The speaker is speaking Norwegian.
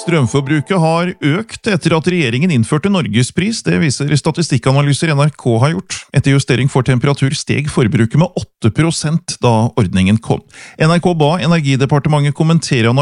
Strømforbruket har økt etter at regjeringen innførte Norgespris, det viser statistikkanalyser NRK har gjort. Etter justering for temperatur steg forbruket med 8% da ordningen kom. NRK ba Energidepartementet kommentere